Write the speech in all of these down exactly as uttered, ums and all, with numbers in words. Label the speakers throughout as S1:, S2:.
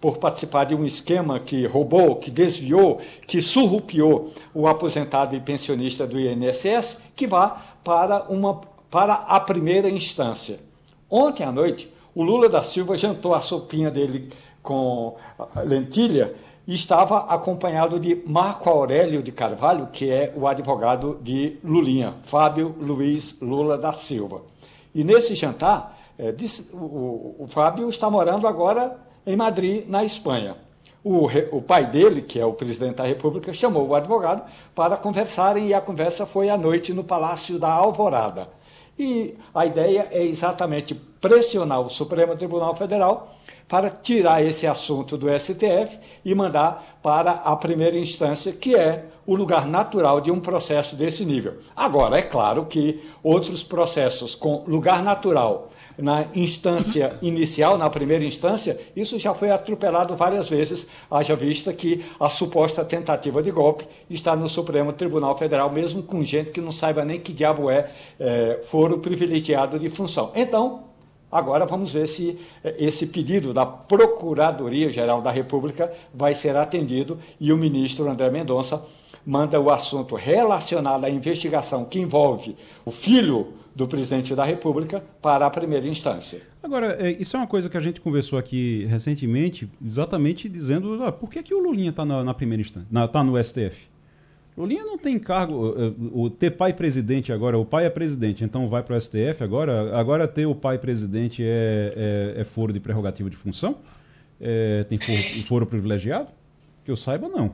S1: por participar de um esquema que roubou, que desviou, que surrupiou o aposentado e pensionista do I N S S, que vá para, uma, para a primeira instância. Ontem à noite, o Lula da Silva jantou a sopinha dele com lentilha e estava acompanhado de Marco Aurélio de Carvalho, que é o advogado de Lulinha, Fábio Luiz Lula da Silva. E nesse jantar, é, disse, o, o Fábio está morando agora em Madrid, na Espanha. O, o pai dele, que é o presidente da República, chamou o advogado para conversarem e a conversa foi à noite no Palácio da Alvorada. E a ideia é exatamente pressionar o Supremo Tribunal Federal para tirar esse assunto do S T F e mandar para a primeira instância, que é o lugar natural de um processo desse nível. Agora, é claro que outros processos com lugar natural na instância inicial, na primeira instância, isso já foi atropelado várias vezes, haja vista que a suposta tentativa de golpe está no Supremo Tribunal Federal, mesmo com gente que não saiba nem que diabo é, é foro privilegiado de função. Então, agora vamos ver se esse pedido da Procuradoria-Geral da República vai ser atendido e o ministro André Mendonça manda o assunto relacionado à investigação que envolve o filho do presidente da República para a primeira instância.
S2: Agora, isso é uma coisa que a gente conversou aqui recentemente, exatamente dizendo ah, por que, que o Lulinha está na, na primeira instância, está no S T F. Lulinha não tem cargo, o ter pai presidente agora, o pai é presidente, então vai para o S T F agora, agora ter o pai presidente é, é, é foro de prerrogativa de função? É, tem foro, foro privilegiado? Que eu saiba, não.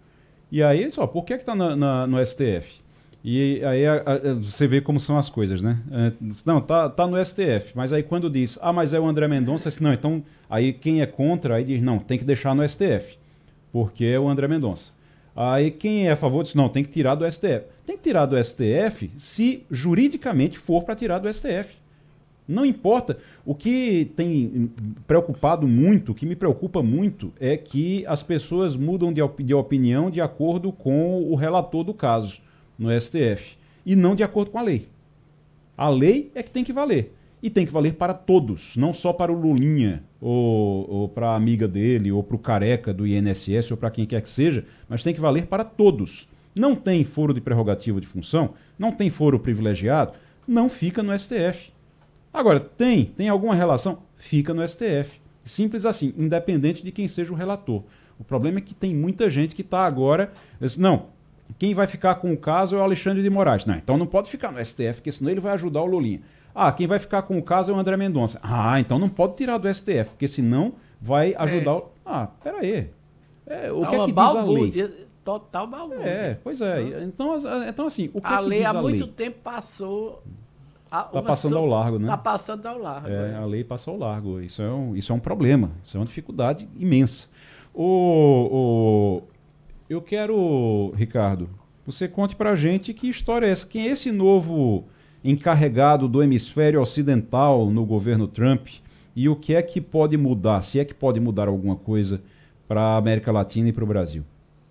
S2: E aí, só, por que está no S T F? E aí a, a, você vê como são as coisas, né? É, não, tá, tá no S T F, mas aí quando diz, ah, mas é o André Mendonça, não, então, aí quem é contra, aí diz, não, tem que deixar no S T F, porque é o André Mendonça. Aí quem é a favor diz, não, tem que tirar do S T F. Tem que tirar do S T F se juridicamente for para tirar do S T F. Não importa. O que tem preocupado muito, o que me preocupa muito, é que as pessoas mudam de, op- de opinião de acordo com o relator do caso no S T F e não de acordo com a lei. A lei é que tem que valer. E tem que valer para todos, não só para o Lulinha, ou, ou para a amiga dele, ou para o careca do I N S S, ou para quem quer que seja, mas tem que valer para todos. Não tem foro de prerrogativa de função, não tem foro privilegiado, não fica no S T F. Agora, tem, tem alguma relação? Fica no S T F. Simples assim, independente de quem seja o relator. O problema é que tem muita gente que está agora... Não, quem vai ficar com o caso é o Alexandre de Moraes. Não, então não pode ficar no S T F, porque senão ele vai ajudar o Lulinha. Ah, quem vai ficar com o caso é o André Mendonça. Ah, então não pode tirar do S T F, porque senão vai ajudar... É. O... Ah, peraí. É, o é que é que diz a lei?
S3: Total balbúrdia.
S2: É, pois é. Então, então assim, o que
S3: a
S2: é que
S3: lei
S2: diz a
S3: lei? Há muito
S2: lei?
S3: tempo passou...
S2: Está passando ao largo, né?
S3: Está passando ao largo.
S2: É, a lei passa ao largo. Isso é um, isso é um problema. Isso é uma dificuldade imensa. O, o, eu quero, Ricardo, você conte pra gente que história é essa. Quem é esse novo encarregado do hemisfério ocidental no governo Trump e o que é que pode mudar, se é que pode mudar alguma coisa para a América Latina e para o Brasil?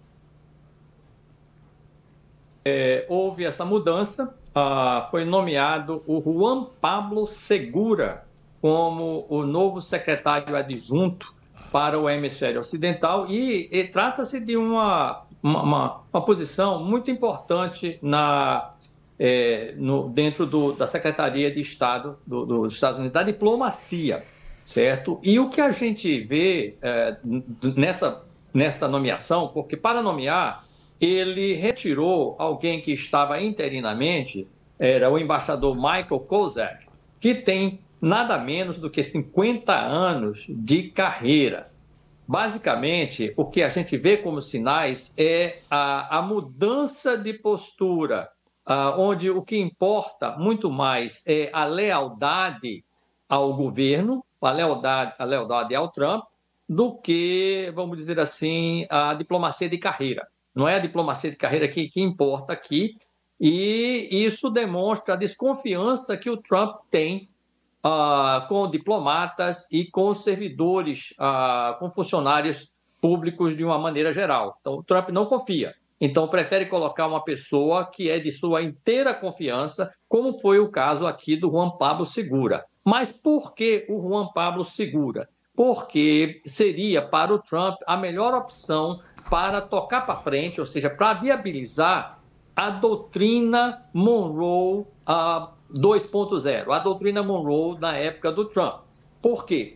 S4: É, houve essa mudança. Uh, foi nomeado o Juan Pablo Segura como o novo secretário adjunto para o hemisfério ocidental e, e trata-se de uma, uma, uma, uma posição muito importante na, é, no, dentro do, da Secretaria de Estado do, dos Estados Unidos, da diplomacia, certo? E o que a gente vê é, nessa, nessa nomeação, porque para nomear ele retirou alguém que estava interinamente, era o embaixador Michael Kozak, que tem nada menos do que cinquenta anos de carreira. Basicamente, o que a gente vê como sinais é a, a mudança de postura, uh, onde o que importa muito mais é a lealdade ao governo, a lealdade, a lealdade ao Trump, do que, vamos dizer assim, a diplomacia de carreira. Não é a diplomacia de carreira que, que importa aqui, e isso demonstra a desconfiança que o Trump tem uh, com diplomatas e com servidores, uh, com funcionários públicos de uma maneira geral. Então, o Trump não confia. Então, prefere colocar uma pessoa que é de sua inteira confiança, como foi o caso aqui do Juan Pablo Segura. Mas por que o Juan Pablo Segura? porque seria para o Trump a melhor opção para tocar para frente, ou seja, para viabilizar a doutrina Monroe uh, dois ponto zero, a doutrina Monroe na época do Trump. Por quê?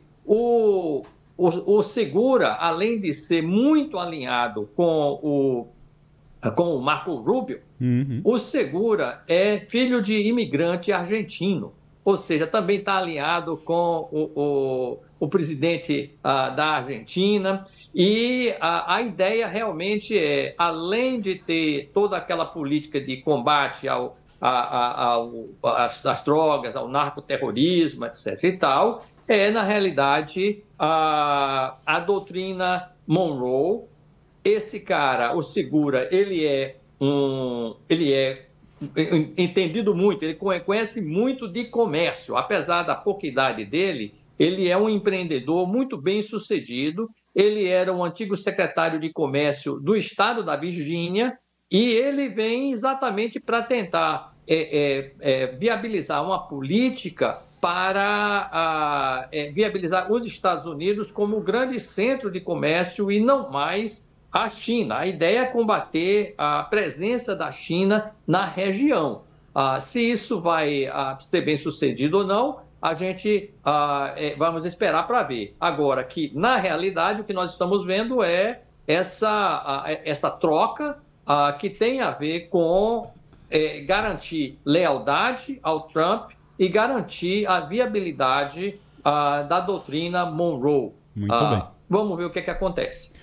S4: O, o, o Segura, além de ser muito alinhado com o, com o Marco Rubio, uhum. o Segura é filho de imigrante argentino, ou seja, também está alinhado com o, o, o presidente uh, da Argentina, e a, a ideia realmente é, além de ter toda aquela política de combate ao, a, a, ao, às, às drogas, ao narcoterrorismo, etc e tal, é, na realidade, a, a doutrina Monroe. Esse cara, o Segura, ele é um, ele é entendido muito, ele conhece muito de comércio, apesar da pouca idade dele, ele é um empreendedor muito bem sucedido, ele era um antigo secretário de comércio do estado da Virgínia, e ele vem exatamente para tentar é, é, é, viabilizar uma política para a, é, viabilizar os Estados Unidos como um grande centro de comércio e não mais a China. A ideia é combater a presença da China na região. Ah, se isso vai ah, ser bem sucedido ou não, a gente ah, é, vamos esperar para ver. Agora, que na realidade o que nós estamos vendo é essa, ah, essa troca ah, que tem a ver com é, garantir lealdade ao Trump e garantir a viabilidade ah, da doutrina Monroe.
S2: Muito
S4: ah,
S2: bem.
S4: Vamos ver o que, é que acontece.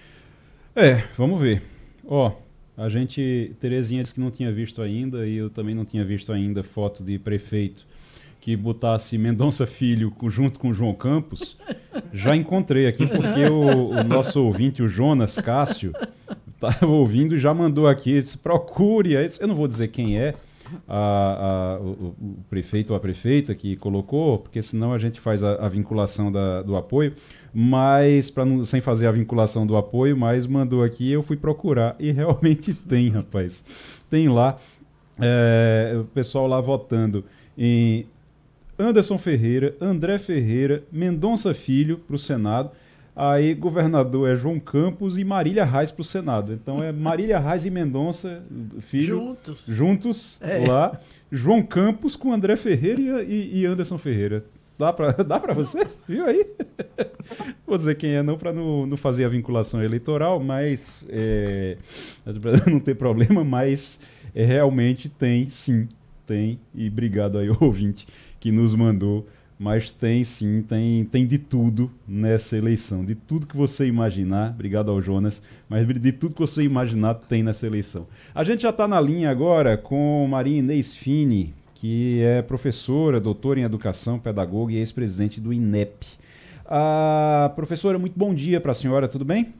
S2: É, vamos ver. Ó, a gente, Terezinha disse que não tinha visto ainda, e eu também não tinha visto ainda foto de prefeito que botasse Mendonça Filho junto com João Campos. Já encontrei aqui, porque o, o nosso ouvinte, o Jonas Cássio, estava ouvindo e já mandou aqui, disse, procure, eu não vou dizer quem é, a, a, o, o prefeito ou a prefeita que colocou, porque senão a gente faz a, a vinculação da, do apoio, mas para não sem fazer a vinculação do apoio, mas mandou aqui, eu fui procurar e realmente tem, rapaz. Tem lá é, o pessoal lá votando em Anderson Ferreira, André Ferreira, Mendonça Filho para o Senado. Aí governador é João Campos e Marília Reis para o Senado. Então é Marília Reis e Mendonça Filho
S3: juntos,
S2: juntos
S3: é.
S2: lá. João Campos com André Ferreira e, e Anderson Ferreira. Dá para dá para você? Viu aí? Vou dizer quem é não para não, não fazer a vinculação eleitoral, mas é, para não ter problema, mas é, realmente tem, sim, tem. E obrigado aí ao ouvinte que nos mandou. Mas tem sim, tem, tem de tudo nessa eleição. De tudo que você imaginar, obrigado ao Jonas, mas de tudo que você imaginar tem nessa eleição. A gente já está na linha agora com Maria Inês Fini, que é professora, doutora em educação, pedagoga e ex-presidente do INEP. Ah, professora, muito bom dia para a senhora, tudo bem?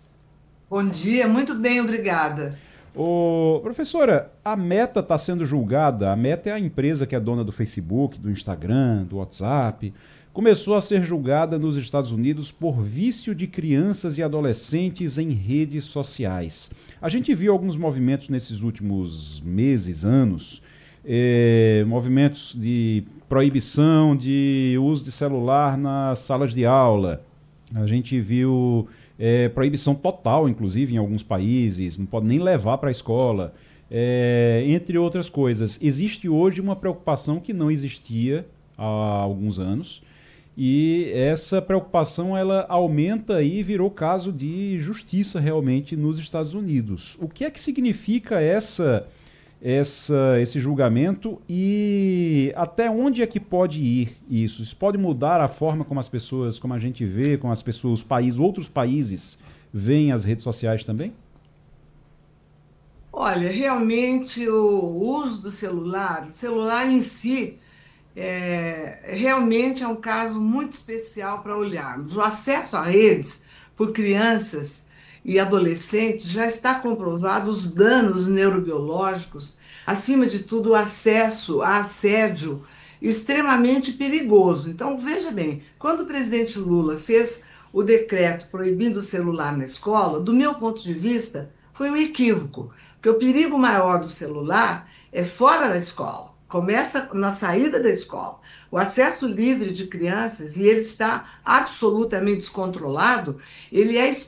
S5: Bom dia, muito bem, obrigada.
S2: Ô, professora, a Meta está sendo julgada. A Meta é a empresa que é dona do Facebook, do Instagram, do WhatsApp. Começou a ser julgada nos Estados Unidos por vício de crianças e adolescentes em redes sociais. A gente viu alguns movimentos nesses últimos meses, anos, eh, movimentos de proibição de uso de celular nas salas de aula. A gente viu É, proibição total, inclusive, em alguns países, não pode nem levar para a escola, é, entre outras coisas. Existe hoje uma preocupação que não existia há alguns anos, e essa preocupação ela aumenta e virou caso de justiça realmente nos Estados Unidos. O que é que significa essa, essa, esse julgamento e até onde é que pode ir isso? Isso pode mudar a forma como as pessoas, como a gente vê, como as pessoas, os países, outros países veem as redes sociais também?
S5: Olha, realmente o uso do celular, o celular em si, é, realmente é um caso muito especial para olharmos. O acesso a redes por crianças e adolescentes já está comprovado os danos neurobiológicos, acima de tudo o acesso a assédio extremamente perigoso. Então, veja bem, quando o presidente Lula fez o decreto proibindo o celular na escola, do meu ponto de vista, foi um equívoco, porque o perigo maior do celular é fora da escola. começa na saída da escola. O acesso livre de crianças, e ele está absolutamente descontrolado, ele é